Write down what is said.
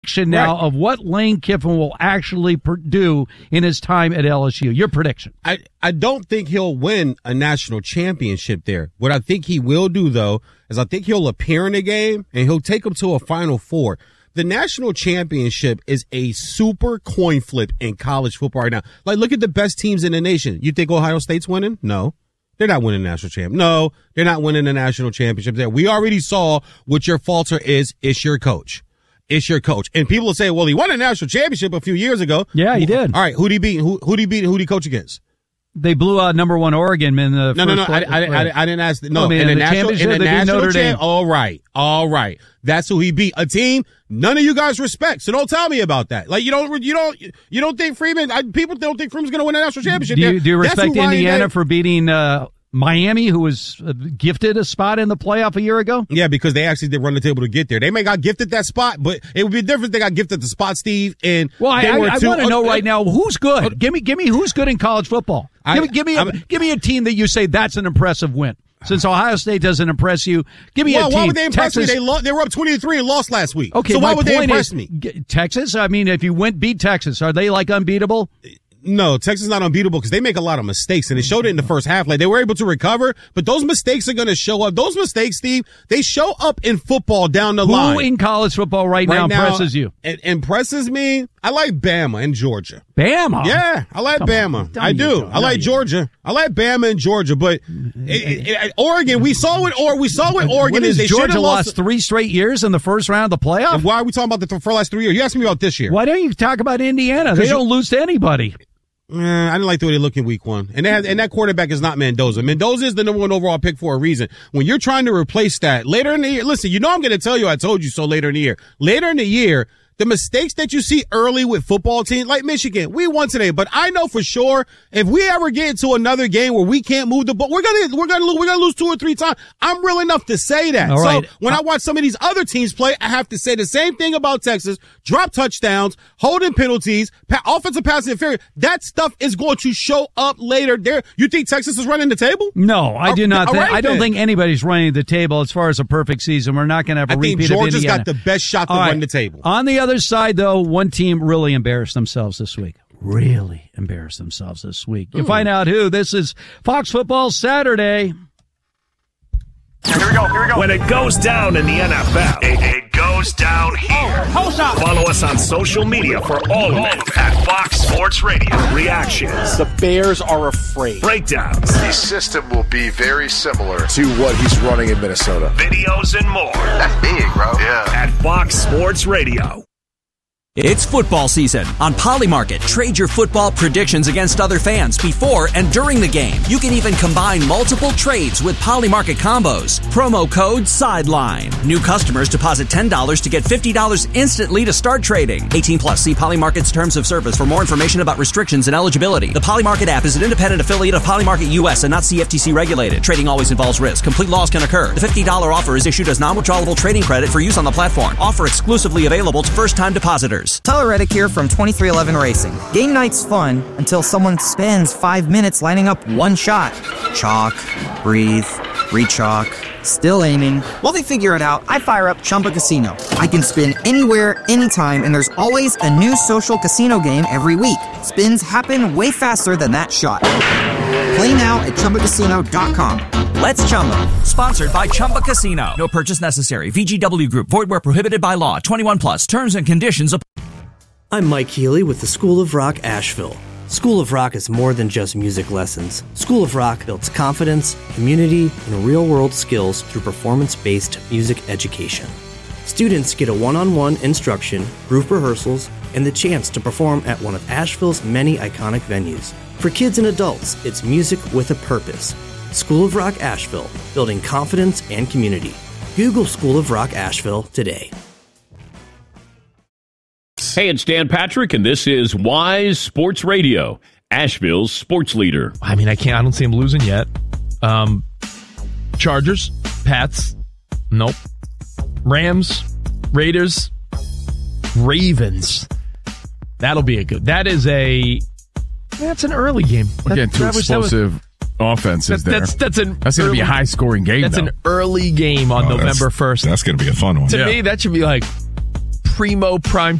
now of what Lane Kiffin will actually do in his time at LSU. Your prediction? I don't think he'll win a national championship there. What I think he will do, though, is I think he'll appear in a game and he'll take them to a Final Four. The national championship is a super coin flip in college football right now. Like, look at the best teams in the nation. You think Ohio State's winning? No. They're not winning the national championship. No, they're not winning the national championship there. We already saw what your falter is. It's your coach. It's your coach. And people will say, well, he won a national championship a few years ago. Yeah, he did. All right, who'd he beat? Who'd he beat? Who'd he coach against? They blew out number 1 Oregon in the No. I didn't ask. No, in the national championship. All right. That's who he beat. A team none of you guys respect. So don't tell me about that. Like, you don't think Freeman? People don't think Freeman's going to win a national championship. Do you respect Indiana for beating Miami, who was gifted a spot in the playoff a year ago? Yeah, because they actually did run the table to get there. They may got gifted that spot, but it would be different if they got gifted the spot, Steve. And I want to know right now who's good. Give me who's good in college football. Give me a team that you say that's an impressive win. Since Ohio State doesn't impress you, give me a team. Why would they impress me? They were up 20-3 and lost last week. Okay, so why would they impress me? Texas? I mean, if you beat Texas, are they like unbeatable? No, Texas is not unbeatable because they make a lot of mistakes, and it showed it in the first half. Like, they were able to recover, but those mistakes are going to show up. Those mistakes, Steve, they show up in football down the line. Who in college football right now impresses you? It impresses me. I like Bama and Georgia. Bama? Yeah, I like Bama. I do. I like Georgia. I like Bama and Georgia, but Oregon, we saw what Oregon is. They Georgia lost 3 straight years in the first round of the playoff? And why are we talking about for the last 3 years? You asked me about this year. Why don't you talk about Indiana? They don't lose to anybody. I didn't like the way they look in week 1. And that quarterback is not Mendoza. Mendoza is the number 1 overall pick for a reason. When you're trying to replace that later in the year, listen, I'm going to tell you I told you so later in the year. Later in the year, the mistakes that you see early with football teams like Michigan, we won today, but I know for sure if we ever get into another game where we can't move the ball, we're gonna lose 2 or 3 times. I'm real enough to say that. All right. So when I watch some of these other teams play, I have to say the same thing about Texas: drop touchdowns, holding penalties, offensive pass interference. That stuff is going to show up later. There, you think Texas is running the table? No, I do not. I don't think anybody's running the table as far as a perfect season. We're not going to have a repeat of Indiana. I think Georgia's got the best shot to run the table. On the other side, though, one team really embarrassed themselves this week. You'll find out who. This is Fox Football Saturday. Here we go. When it goes down in the NFL, it goes down here. Follow us on social media for all of it at Fox Sports Radio. Reactions. The Bears are afraid. Breakdowns. The system will be very similar to what he's running in Minnesota. Videos and more. That's big, bro. Yeah. At Fox Sports Radio. It's football season. On Polymarket, trade your football predictions against other fans before and during the game. You can even combine multiple trades with Polymarket combos. Promo code SIDELINE. New customers deposit $10 to get $50 instantly to start trading. 18 plus. See Polymarket's terms of service for more information about restrictions and eligibility. The Polymarket app is an independent affiliate of Polymarket US and not CFTC regulated. Trading always involves risk. Complete loss can occur. The $50 offer is issued as non-withdrawable trading credit for use on the platform. Offer exclusively available to first-time depositors. Tyler Reddick here from 2311 Racing. Game night's fun until someone spends 5 minutes lining up one shot. Chalk, breathe, re-chalk, still aiming. While they figure it out, I fire up Chumba Casino. I can spin anywhere, anytime, and there's always a new social casino game every week. Spins happen way faster than that shot. Play now at ChumbaCasino.com. Let's Chumba. Sponsored by Chumba Casino. No purchase necessary. VGW Group. Void where prohibited by law. 21 plus. Terms and conditions apply. I'm Mike Healy with the School of Rock Asheville. School of Rock is more than just music lessons. School of Rock builds confidence, community, and real-world skills through performance-based music education. Students get a one-on-one instruction, group rehearsals, and the chance to perform at one of Asheville's many iconic venues. For kids and adults, it's music with a purpose. School of Rock Asheville, building confidence and community. Google School of Rock Asheville today. Hey, it's Dan Patrick, and this is Wise Sports Radio, Asheville's sports leader. I mean, I don't see him losing yet. Chargers, Pats, nope. Rams, Raiders, Ravens. That'll be that's an early game. Again, two explosive offenses there. That's going to be a high-scoring game, That's an early game on November 1st. That's going to be a fun one. To me, that should be like primo prime